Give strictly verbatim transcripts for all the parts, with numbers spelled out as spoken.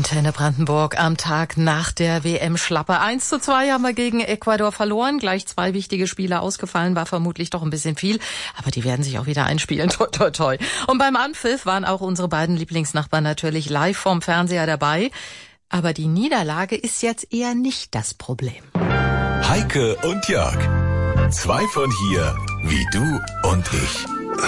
Antenne Brandenburg am Tag nach der W M-Schlappe. eins zu zwei haben wir gegen Ecuador verloren. Gleich zwei wichtige Spiele ausgefallen, war vermutlich doch ein bisschen viel. Aber die werden sich auch wieder einspielen. Toi, toi, toi. Und beim Anpfiff waren auch unsere beiden Lieblingsnachbarn natürlich live vom Fernseher dabei. Aber die Niederlage ist jetzt eher nicht das Problem. Heike und Jörg. Zwei von hier, wie du und ich.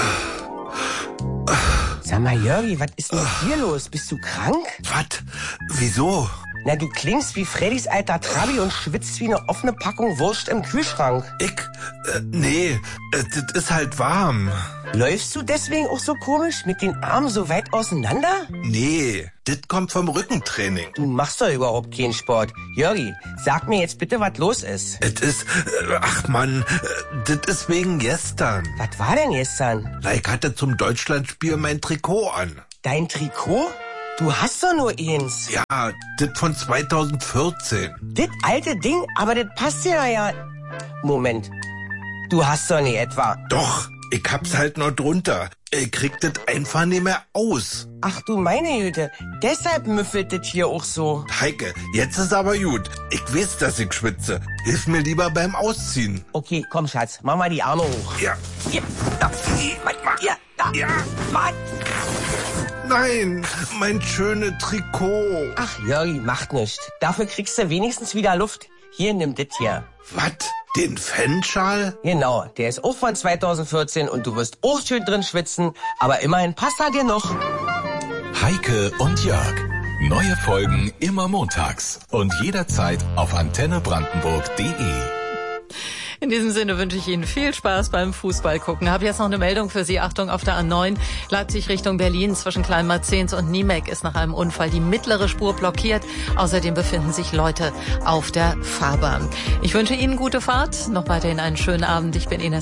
Sag mal, Jörgi, was ist denn mit dir los? Bist du krank? Was? Wieso? Na, du klingst wie Freddys alter Trabi und schwitzt wie eine offene Packung Wurst im Kühlschrank. Ich? Äh, nee, äh, das ist halt warm. Läufst du deswegen auch so komisch? Mit den Armen so weit auseinander? Nee, das kommt vom Rückentraining. Du machst doch überhaupt keinen Sport. Jörgi, sag mir jetzt bitte, was los ist. Es ist, äh, ach Mann, äh, das ist wegen gestern. Was war denn gestern? Ich hatte zum Deutschlandspiel mein Trikot an. Dein Trikot? Du hast doch nur eins. Ja, das von zweitausendvierzehn. Das alte Ding, aber das passt ja ja. Moment, du hast doch nicht etwa. Doch, ich hab's halt noch drunter. Ich krieg das einfach nicht mehr aus. Ach du meine Güte, deshalb müffelt das hier auch so. Heike, jetzt ist aber gut. Ich weiß, dass ich schwitze. Hilf mir lieber beim Ausziehen. Okay, komm Schatz, mach mal die Arme hoch. Ja. Hier, da, warte, ja, da, Ja. warte. Nein, mein schönes Trikot. Ach, Jörgi, macht nichts. Dafür kriegst du wenigstens wieder Luft. Hier, nimm das hier. Was? Den Fanschal? Genau, der ist auch von zweitausendvierzehn und du wirst auch schön drin schwitzen, aber immerhin passt er dir noch. Heike und Jörg. Neue Folgen immer montags und jederzeit auf antenne brandenburg punkt de. In diesem Sinne wünsche ich Ihnen viel Spaß beim Fußball gucken. Habe jetzt noch eine Meldung für Sie. Achtung, auf der A neun Leipzig Richtung Berlin zwischen Kleinmarzens und Niemek ist nach einem Unfall die mittlere Spur blockiert. Außerdem befinden sich Leute auf der Fahrbahn. Ich wünsche Ihnen gute Fahrt. Noch weiterhin einen schönen Abend. Ich bin Ines.